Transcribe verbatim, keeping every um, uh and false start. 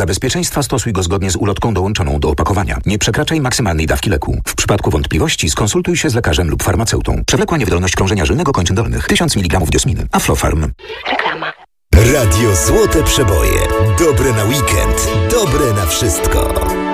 Dla bezpieczeństwa stosuj go zgodnie z ulotką dołączoną do opakowania. Nie przekraczaj maksymalnej dawki leku. W przypadku wątpliwości skonsultuj się z lekarzem lub farmaceutą. Przewlekła niewydolność krążenia żylnego kończyn dolnych. tysiąc miligramów diosminy. Aflofarm. Reklama. Radio Złote Przeboje. Dobre na weekend. Dobre na wszystko.